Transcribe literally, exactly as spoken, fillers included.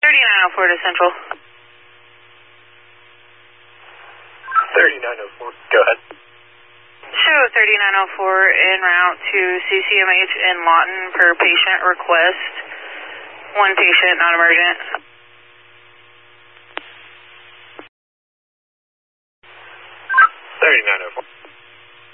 thirty-nine oh four to Central. thirty-nine oh four, go ahead. Show thirty-nine oh four en route to C C M H in Lawton per patient request. One patient, not emergent.